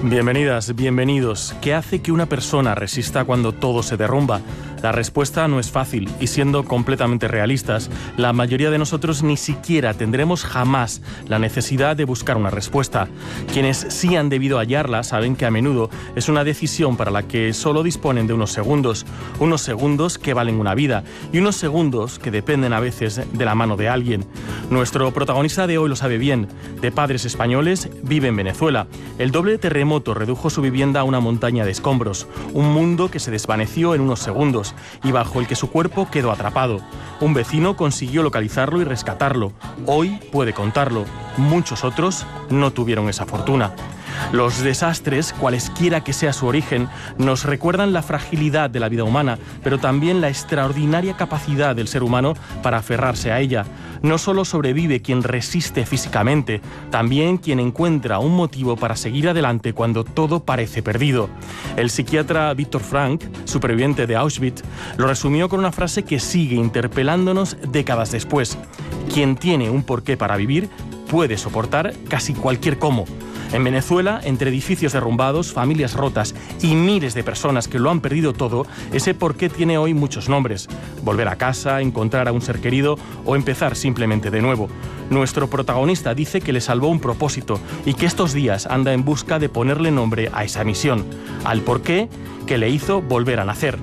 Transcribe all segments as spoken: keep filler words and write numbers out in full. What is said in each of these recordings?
Bienvenidas, bienvenidos. ¿Qué hace que una persona resista cuando todo se derrumba? La respuesta no es fácil y, siendo completamente realistas, la mayoría de nosotros ni siquiera tendremos jamás la necesidad de buscar una respuesta. Quienes sí han debido hallarla saben que a menudo es una decisión para la que solo disponen de unos segundos, unos segundos que valen una vida y unos segundos que dependen a veces de la mano de alguien. Nuestro protagonista de hoy lo sabe bien. De padres españoles, vive en Venezuela. El doble terremoto redujo su vivienda a una montaña de escombros, un mundo que se desvaneció en unos segundos y bajo el que su cuerpo quedó atrapado. Un vecino consiguió localizarlo y rescatarlo. Hoy puede contarlo. Muchos otros no tuvieron esa fortuna. Los desastres, cualesquiera que sea su origen, nos recuerdan la fragilidad de la vida humana, pero también la extraordinaria capacidad del ser humano para aferrarse a ella. No solo sobrevive quien resiste físicamente, también quien encuentra un motivo para seguir adelante cuando todo parece perdido. El psiquiatra Viktor Frankl, superviviente de Auschwitz, lo resumió con una frase que sigue interpelándonos décadas después. Quien tiene un porqué para vivir puede soportar casi cualquier cómo. En Venezuela, entre edificios derrumbados, familias rotas y miles de personas que lo han perdido todo, ese porqué tiene hoy muchos nombres. Volver a casa, encontrar a un ser querido o empezar simplemente de nuevo. Nuestro protagonista dice que le salvó un propósito y que estos días anda en busca de ponerle nombre a esa misión, al porqué que le hizo volver a nacer.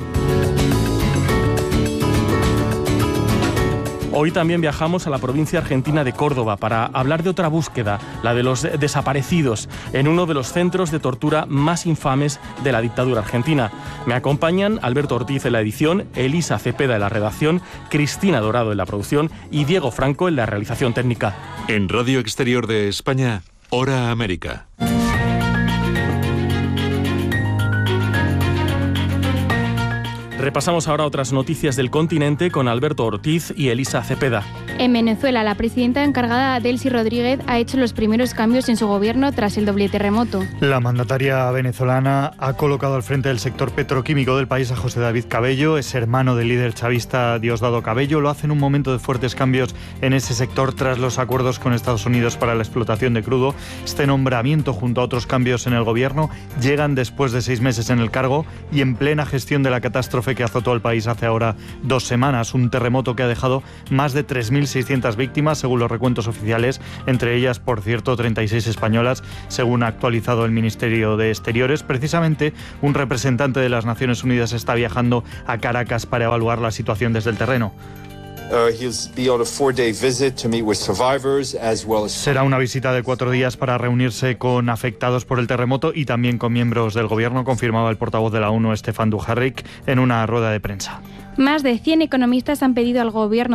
Hoy también viajamos a la provincia argentina de Córdoba para hablar de otra búsqueda, la de los desaparecidos, en uno de los centros de tortura más infames de la dictadura argentina. Me acompañan Alberto Ortiz en la edición, Elisa Cepeda en la redacción, Cristina Dorado en la producción y Diego Franco en la realización técnica. En Radio Exterior de España, Hora América. Repasamos ahora otras noticias del continente con Alberto Ortiz y Elisa Cepeda. En Venezuela, la presidenta encargada, Delcy Rodríguez, ha hecho los primeros cambios en su gobierno tras el doble terremoto. La mandataria venezolana ha colocado al frente del sector petroquímico del país a José David Cabello, es hermano del líder chavista Diosdado Cabello. Lo hace en un momento de fuertes cambios en ese sector tras los acuerdos con Estados Unidos para la explotación de crudo. Este nombramiento, junto a otros cambios en el gobierno, llegan después de seis meses en el cargo y en plena gestión de la catástrofe que azotó al país hace ahora dos semanas. Un terremoto que ha dejado más de tres mil seiscientas víctimas, según los recuentos oficiales, entre ellas, por cierto, treinta y seis españolas, según ha actualizado el Ministerio de Exteriores. Precisamente, un representante de las Naciones Unidas está viajando a Caracas para evaluar la situación desde el terreno. Será una visita de cuatro días para reunirse con afectados por el terremoto y también con miembros del gobierno, confirmaba el portavoz de la ONU, Stefan Dujarric, en una rueda de prensa. Más de cien economistas han pedido al gobierno